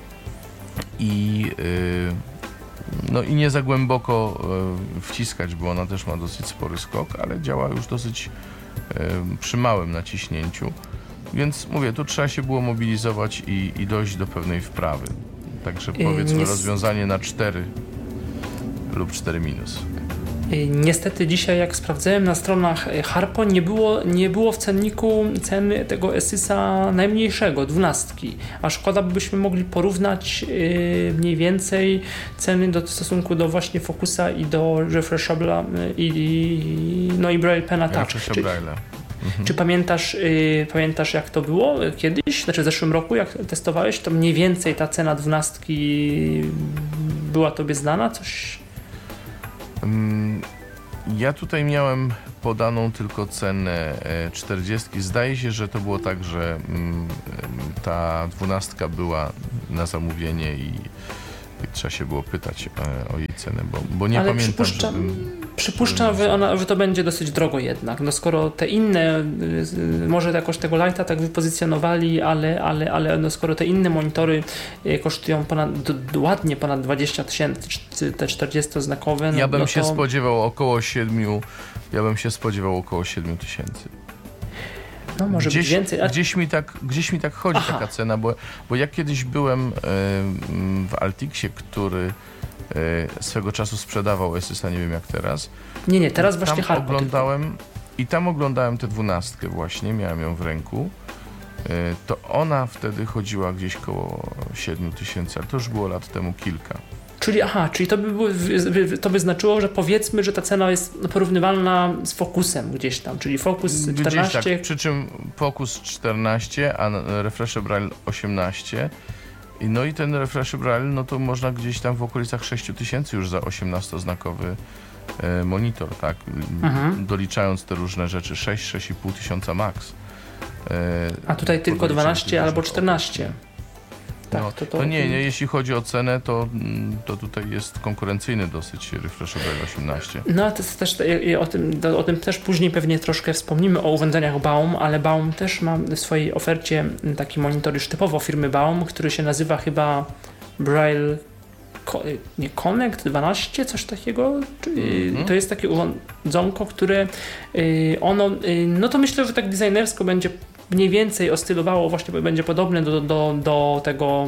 i no i nie za głęboko wciskać, bo ona też ma dosyć spory skok, ale działa już dosyć przy małym naciśnięciu. Więc mówię, tu trzeba się było mobilizować i dojść do pewnej wprawy. Także powiedzmy rozwiązanie na 4 lub 4 minus. Niestety dzisiaj, jak sprawdzałem na stronach Harpo, nie było w cenniku ceny tego Asysa najmniejszego, 12. A szkoda, byśmy mogli porównać mniej więcej ceny w stosunku do właśnie Focusa i do Refreshable'a i Braille Pena Touch. Czy pamiętasz jak to było kiedyś, znaczy w zeszłym roku, jak testowałeś, to mniej więcej ta cena 12 była tobie znana? Coś? Ja tutaj miałem podaną tylko cenę 40. Zdaje się, że to było tak, że ta 12 była na zamówienie i trzeba się było pytać o jej cenę, bo nie ale pamiętam. Przypuszczam, że to będzie dosyć drogo jednak. No skoro te inne, może jakoś tego Lighta tak wypozycjonowali, ale no skoro te inne monitory kosztują ładnie ponad 20 000, te 40-znakowe. Ja bym się spodziewał około 7 tysięcy. No może być więcej. Gdzieś mi tak chodzi taka cena, bo ja kiedyś byłem w Altixie, który swego czasu sprzedawał Asysa, nie wiem jak teraz. Nie, teraz właśnie Harpo. Tam oglądałem tę 12 właśnie, miałem ją w ręku. To ona wtedy chodziła gdzieś koło 7 tysięcy, ale to już było lat temu kilka. Czyli to by znaczyło, że powiedzmy, że ta cena jest porównywalna z Focusem gdzieś tam, czyli Focus 14. Tak, przy czym Focus 14, a Refresh Braille 18. No i ten Refresh Braille, no to można gdzieś tam w okolicach 6 tysięcy już za 18-znakowy monitor, tak? Doliczając te różne rzeczy, 6,5 tysiąca max. A tutaj tylko 12 albo 14. Tak, no, to nie, jeśli chodzi o cenę, to tutaj jest konkurencyjny dosyć Refresh Braille 18. No to też o tym też później pewnie troszkę wspomnimy, o urządzeniach Baum, ale Baum też ma w swojej ofercie taki monitor już typowo firmy Baum, który się nazywa chyba Braille Connect 12, coś takiego. To jest takie urządzonko, które ono, no to myślę, że tak designersko będzie mniej więcej oscylowało, właśnie będzie podobne do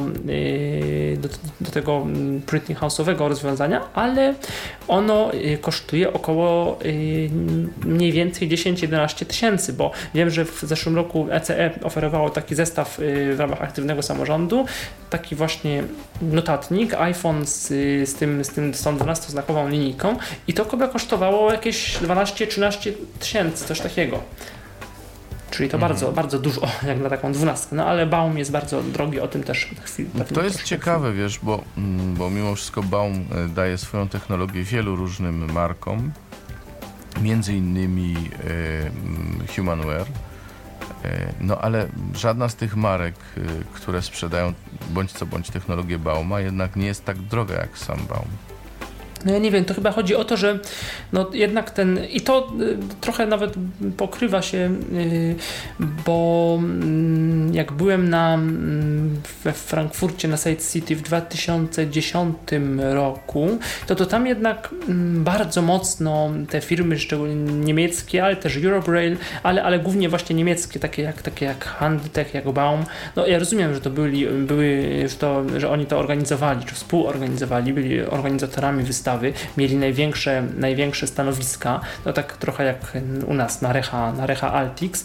tego printing house'owego rozwiązania, ale ono kosztuje około mniej więcej 10-11 tysięcy, bo wiem, że w zeszłym roku ECE oferowało taki zestaw w ramach aktywnego samorządu, taki właśnie notatnik, iPhone z tą 12-znakową linijką i to chyba kosztowało jakieś 12-13 tysięcy, coś takiego. Czyli to bardzo, bardzo dużo, jak na taką 12. No ale Baum jest bardzo drogi, o tym też za chwilę. To jest ciekawe, wiesz, bo mimo wszystko Baum daje swoją technologię wielu różnym markom, między innymi Humanware, no ale żadna z tych marek, które sprzedają bądź co bądź technologię Bauma, jednak nie jest tak droga jak sam Baum. No ja nie wiem, to chyba chodzi o to, że no jednak i to trochę nawet pokrywa się, bo jak byłem we Frankfurcie na Side City w 2010 roku, to tam jednak bardzo mocno te firmy, szczególnie niemieckie, ale też Eurobraille, ale głównie właśnie niemieckie, takie jak Handtech, jak Baum, no ja rozumiem, że to że oni to organizowali, czy współorganizowali, byli organizatorami wystawy, mieli największe stanowiska, no tak trochę jak u nas na Recha Altix,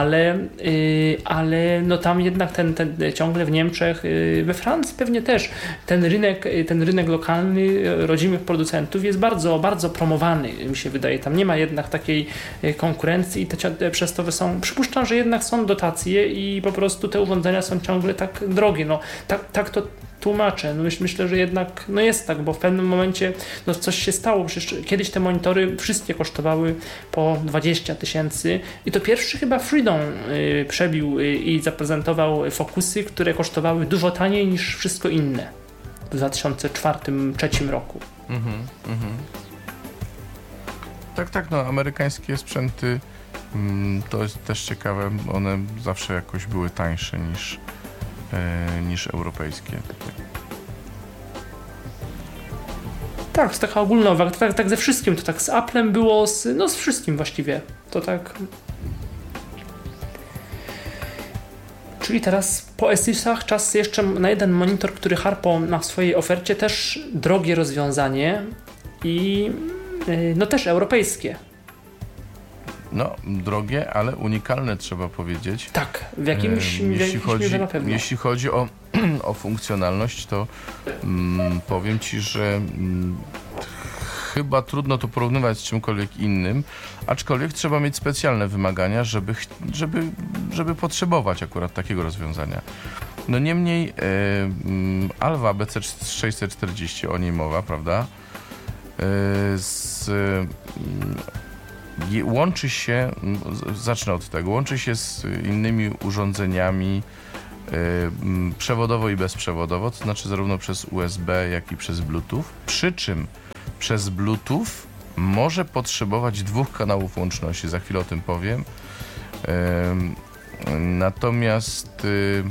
ale no tam jednak ten ciągle w Niemczech, we Francji pewnie też ten rynek lokalny rodzimych producentów jest bardzo, bardzo promowany, mi się wydaje. Tam nie ma jednak takiej konkurencji i przez to przypuszczam, że jednak są dotacje i po prostu te urządzenia są ciągle tak drogie. No tak to tłumaczę. No myślę, że jednak jest tak, bo w pewnym momencie no coś się stało, przecież kiedyś te monitory wszystkie kosztowały po 20 000 i to pierwszy chyba Freedom przebił i zaprezentował Focusy, które kosztowały dużo taniej niż wszystko inne w 2004-2003 roku. Tak, no amerykańskie sprzęty, to jest też ciekawe, one zawsze jakoś były tańsze niż europejskie. Tak, to jest taka ogólna uwaga, tak ze wszystkim, to tak z Applem było, z wszystkim właściwie, to tak. Czyli teraz po Asusach czas jeszcze na jeden monitor, który Harpo ma w swojej ofercie, też drogie rozwiązanie i no też europejskie. No, drogie, ale unikalne trzeba powiedzieć. Tak, w jakimś mierze na pewno. Jeśli chodzi o funkcjonalność, to powiem Ci, że chyba trudno to porównywać z czymkolwiek innym, aczkolwiek trzeba mieć specjalne wymagania, żeby potrzebować akurat takiego rozwiązania. No niemniej Alva BC640, o niej mowa, prawda? Łączy się, zacznę od tego, łączy się z innymi urządzeniami przewodowo i bezprzewodowo, to znaczy zarówno przez USB, jak i przez Bluetooth, przy czym przez Bluetooth może potrzebować 2 kanałów łączności, za chwilę o tym powiem. Natomiast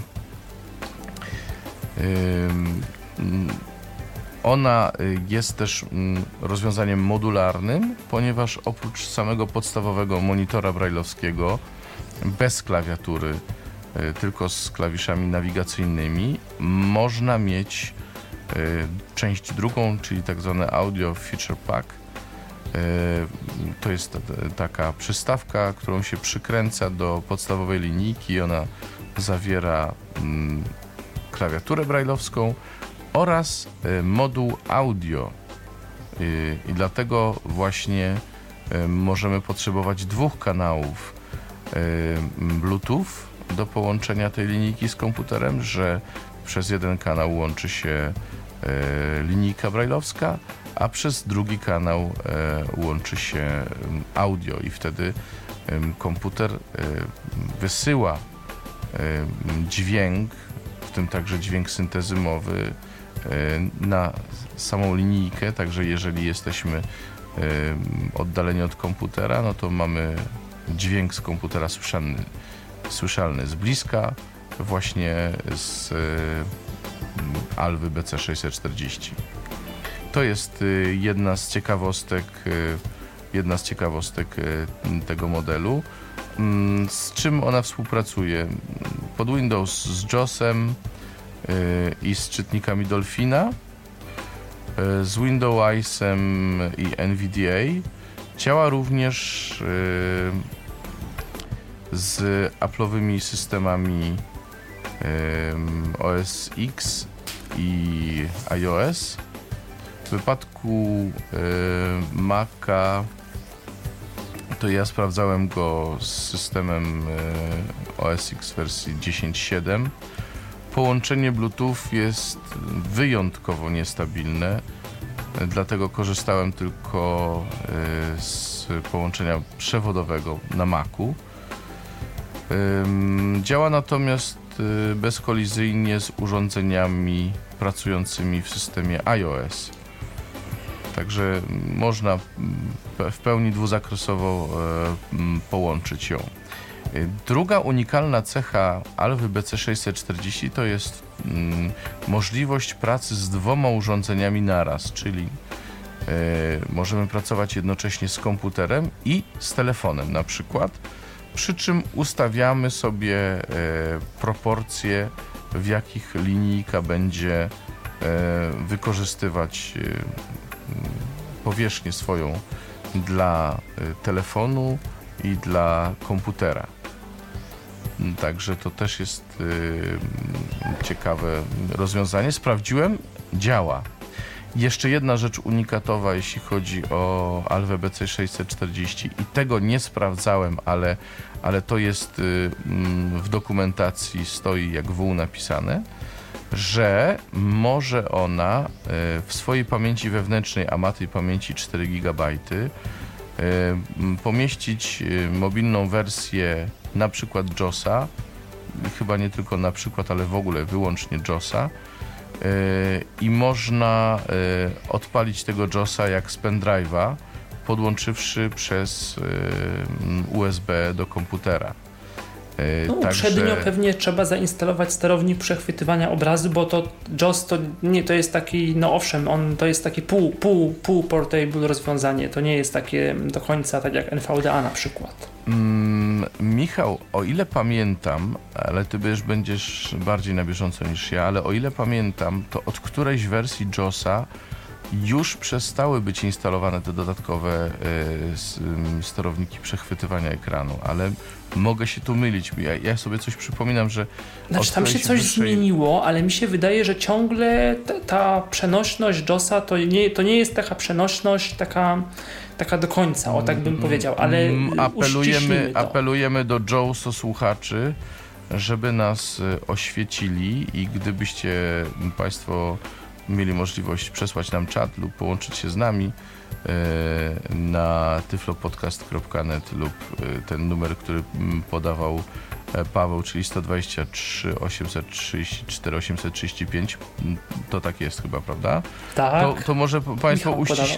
ona jest też rozwiązaniem modularnym, ponieważ oprócz samego podstawowego monitora brailleowskiego bez klawiatury, tylko z klawiszami nawigacyjnymi, można mieć część drugą, czyli tak zwane Audio Feature Pack. To jest taka przystawka, którą się przykręca do podstawowej linijki. Ona zawiera klawiaturę brailleowską oraz moduł audio. I dlatego właśnie możemy potrzebować 2 kanałów Bluetooth do połączenia tej linijki z komputerem, że przez jeden kanał łączy się linijka brailleowska, a przez drugi kanał łączy się audio i wtedy komputer wysyła dźwięk, w tym także dźwięk syntezymowy, na samą linijkę, także jeżeli jesteśmy oddaleni od komputera, no to mamy dźwięk z komputera słyszalny z bliska, właśnie z Alvy BC640. To jest jedna z ciekawostek tego modelu. Z czym ona współpracuje? Pod Windows z JAWS-em i z czytnikami Dolphina, z Windows Eyes'em i NVDA. Działa również z Apple'owymi systemami OS X i iOS. W wypadku Maca to ja sprawdzałem go z systemem OS X wersji 10.7. Połączenie Bluetooth jest wyjątkowo niestabilne, dlatego korzystałem tylko z połączenia przewodowego na Macu. Działa natomiast bezkolizyjnie z urządzeniami pracującymi w systemie iOS. Także można w pełni dwuzakresowo połączyć ją. Druga unikalna cecha Alvy BC640 to jest możliwość pracy z 2 urządzeniami naraz, czyli możemy pracować jednocześnie z komputerem i z telefonem na przykład, przy czym ustawiamy sobie proporcje, w jakich linijka będzie wykorzystywać powierzchnię swoją dla telefonu i dla komputera. Także to też jest ciekawe rozwiązanie. Sprawdziłem, działa. Jeszcze jedna rzecz unikatowa, jeśli chodzi o Alvę BC640 i tego nie sprawdzałem, ale to jest w dokumentacji, stoi jak wół napisane. że może ona w swojej pamięci wewnętrznej, a ma tej pamięci 4 GB, pomieścić mobilną wersję na przykład JOS-a, chyba nie tylko na przykład, ale w ogóle wyłącznie JOS-a, i można odpalić tego JOS-a jak z pendrive'a, podłączywszy przez USB do komputera. Uprzednio pewnie trzeba zainstalować sterownik przechwytywania obrazu, bo to JOS to jest taki, no owszem, to jest takie pół portable rozwiązanie, to nie jest takie do końca tak jak NVDA na przykład. Michał, o ile pamiętam, ale ty będziesz bardziej na bieżąco niż ja, ale o ile pamiętam, to od którejś wersji JOS-a już przestały być instalowane te dodatkowe sterowniki przechwytywania ekranu, ale mogę się tu mylić. Ja sobie coś przypominam, że... Znaczy tam się coś zmieniło, ale mi się wydaje, że ciągle ta przenośność JOS-a to nie jest taka przenośność taka do końca, o tak bym powiedział, ale apelujemy do JOS-o słuchaczy, żeby nas oświecili i gdybyście Państwo mieli możliwość przesłać nam czat lub połączyć się z nami na tyflopodcast.net lub ten numer, który podawał Paweł, czyli 123 834 835, to tak jest chyba, prawda? Tak. To może Państwo